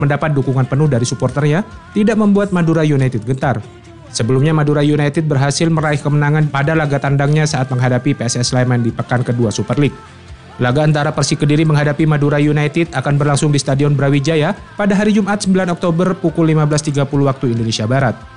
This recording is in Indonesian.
mendapat dukungan penuh dari supporternya tidak membuat Madura United gentar. Sebelumnya Madura United berhasil meraih kemenangan pada laga tandangnya saat menghadapi PSS Sleman di pekan kedua Super League. Laga antara Persik Kediri menghadapi Madura United akan berlangsung di Stadion Brawijaya pada hari Jumat 9 Oktober pukul 15.30 waktu Indonesia Barat.